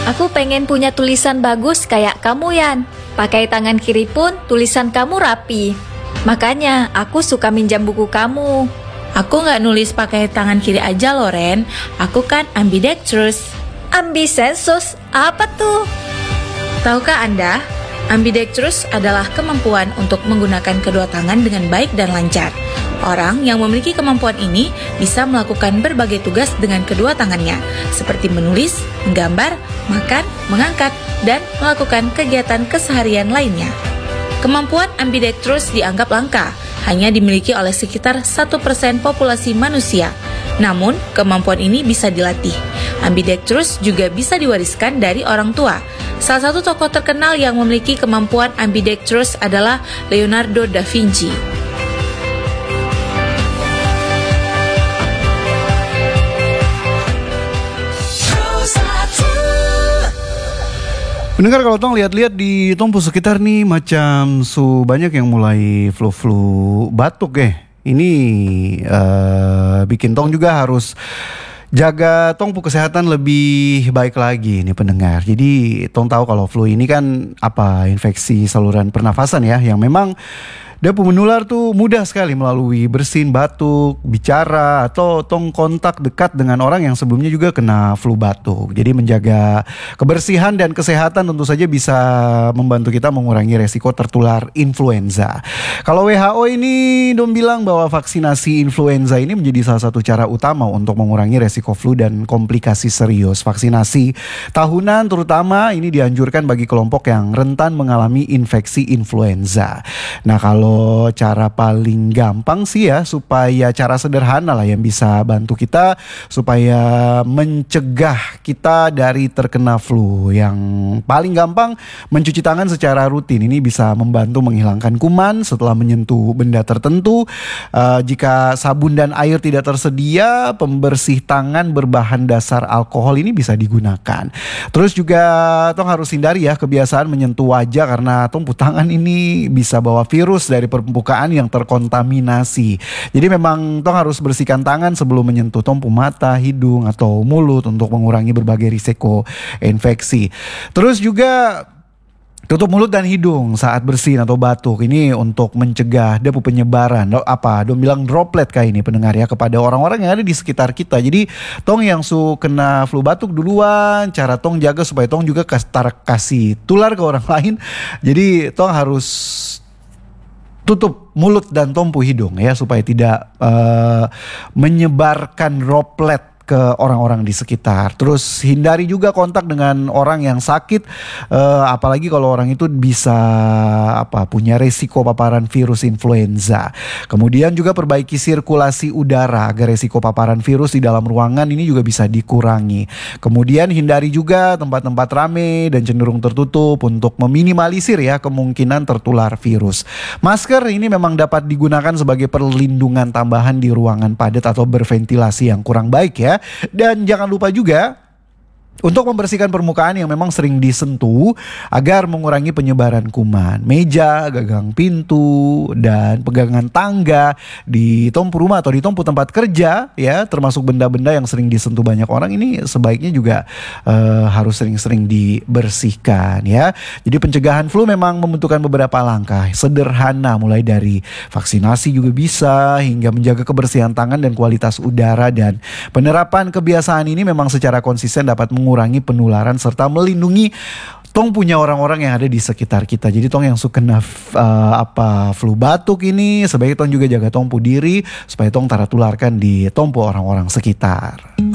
Aku pengen punya tulisan bagus kayak kamu, Yan. Pakai tangan kiri pun tulisan kamu rapi. Makanya aku suka minjam buku kamu. Aku nggak nulis pakai tangan kiri aja loh, Ren. Aku kan ambidextrous. Ambisensus, apa tuh? Tahukah Anda, ambidextrous adalah kemampuan untuk menggunakan kedua tangan dengan baik dan lancar. Orang yang memiliki kemampuan ini bisa melakukan berbagai tugas dengan kedua tangannya, seperti menulis, menggambar, makan, mengangkat, dan melakukan kegiatan keseharian lainnya. Kemampuan ambidextrous dianggap langka, hanya dimiliki oleh sekitar 1% populasi manusia. Namun, kemampuan ini bisa dilatih. Ambidextrous juga bisa diwariskan dari orang tua. Salah satu tokoh terkenal yang memiliki kemampuan ambidextrous adalah Leonardo da Vinci. Mendengar kalau tong lihat-lihat di tompu sekitar nih macam banyak yang mulai flu-flu batuk Ini bikin tong juga harus jaga tongpu kesehatan lebih baik lagi nih pendengar. Jadi tong tahu kalau flu ini kan infeksi saluran pernafasan ya, yang memang dapat menular tuh mudah sekali melalui bersin, batuk, bicara, atau tong kontak dekat dengan orang yang sebelumnya juga kena flu batuk. Jadi menjaga kebersihan dan kesehatan tentu saja bisa membantu kita mengurangi resiko tertular influenza. Kalau WHO ini dong bilang bahwa vaksinasi influenza ini menjadi salah satu cara utama untuk mengurangi resiko flu dan komplikasi serius. Vaksinasi tahunan terutama ini dianjurkan bagi kelompok yang rentan mengalami infeksi influenza. Nah, kalau cara paling gampang sih ya, supaya cara sederhana lah yang bisa bantu kita supaya mencegah kita dari terkena flu. Yang paling gampang, mencuci tangan secara rutin. Ini bisa membantu menghilangkan kuman setelah menyentuh benda tertentu. Jika sabun dan air tidak tersedia, pembersih tangan berbahan dasar alkohol ini bisa digunakan. Terus juga tong harus hindari ya kebiasaan menyentuh wajah, karena tumpu tangan ini bisa bawa virus dari permukaan yang terkontaminasi. Jadi memang tong harus bersihkan tangan sebelum menyentuh tumpu mata, hidung, atau mulut untuk mengurangi berbagai risiko infeksi. Terus juga tutup mulut dan hidung saat bersin atau batuk. Ini untuk mencegah debu penyebaran. Dong bilang droplet kayak ini pendengar ya, kepada orang-orang yang ada di sekitar kita. Jadi tong yang kena flu batuk duluan, cara tong jaga supaya tong juga kasih tular ke orang lain. Jadi tong harus tutup mulut dan tompu hidung ya, supaya tidak menyebarkan droplet ke orang-orang di sekitar. Terus hindari juga kontak dengan orang yang sakit, apalagi kalau orang itu bisa punya resiko paparan virus influenza. Kemudian juga perbaiki sirkulasi udara agar resiko paparan virus di dalam ruangan ini juga bisa dikurangi. Kemudian hindari juga tempat-tempat rame dan cenderung tertutup untuk meminimalisir ya kemungkinan tertular virus. Masker ini memang dapat digunakan sebagai perlindungan tambahan di ruangan padat atau berventilasi yang kurang baik ya. Dan jangan lupa juga untuk membersihkan permukaan yang memang sering disentuh agar mengurangi penyebaran kuman. Meja, gagang pintu, dan pegangan tangga di tompu rumah atau di tompu tempat kerja ya, termasuk benda-benda yang sering disentuh banyak orang, ini sebaiknya juga harus sering-sering dibersihkan ya. Jadi pencegahan flu memang membutuhkan beberapa langkah sederhana, mulai dari vaksinasi juga bisa, hingga menjaga kebersihan tangan dan kualitas udara, dan penerapan kebiasaan ini memang secara konsisten dapat mengurangi penularan serta melindungi tong punya orang-orang yang ada di sekitar kita. Jadi tong yang suka kena flu batuk ini sebaiknya tong juga jaga tompu diri supaya tong tara tularkan di tompu orang-orang sekitar.